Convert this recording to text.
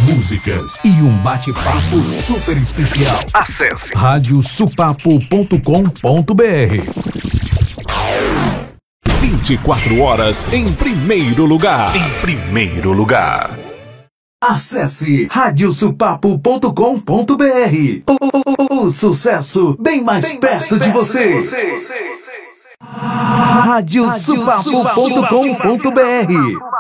músicas e um bate-papo super especial. Acesse radiosupapo.com.br. 24 horas em primeiro lugar. Em primeiro lugar. Acesse radiosupapo.com.br. O sucesso bem mais perto de você. radiosupapo.com.br.